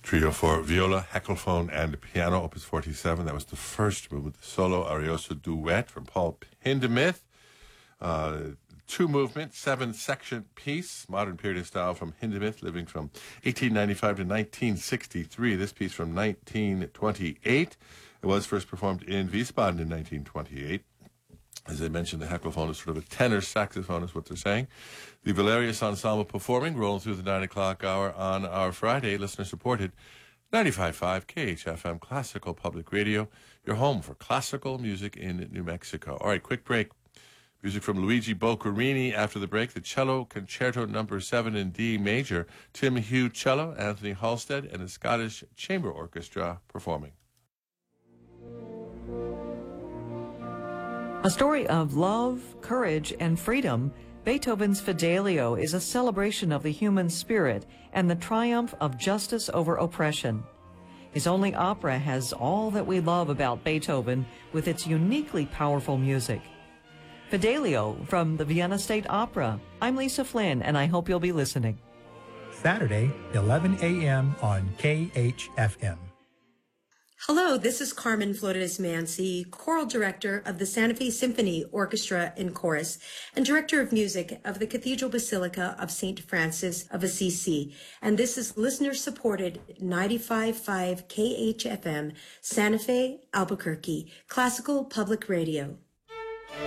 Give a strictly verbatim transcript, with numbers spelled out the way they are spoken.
Trio for viola, heckelphone, and piano, opus forty-seven. That was the first movement, the solo arioso duet from Paul Hindemith. Uh, two movement, seven section piece, modern period style from Hindemith, living from eighteen ninety-five to nineteen sixty-three. This piece from nineteen twenty-eight. It was first performed in Wiesbaden in nineteen twenty-eight. As I mentioned, the heckelphone is sort of a tenor saxophone, is what they're saying. The Valerius Ensemble performing, rolling through the nine o'clock hour on our Friday, listener-supported ninety-five point five K H F M Classical Public Radio, your home for classical music in New Mexico. All right, quick break. Music from Luigi Boccherini. After the break, the Cello Concerto Number seven in D Major, Tim Hugh Cello, Anthony Halstead, and the Scottish Chamber Orchestra performing. A story of love, courage, and freedom, Beethoven's Fidelio is a celebration of the human spirit and the triumph of justice over oppression. His only opera has all that we love about Beethoven with its uniquely powerful music. Fidelio from the Vienna State Opera. I'm Lisa Flynn, and I hope you'll be listening. Saturday, eleven a.m. on K H F M. Hello, this is Carmen Flores Mancy, choral director of the Santa Fe Symphony Orchestra and Chorus, and director of music of the Cathedral Basilica of Saint Francis of Assisi. And this is listener-supported ninety-five point five K H F M, Santa Fe, Albuquerque, Classical Public Radio.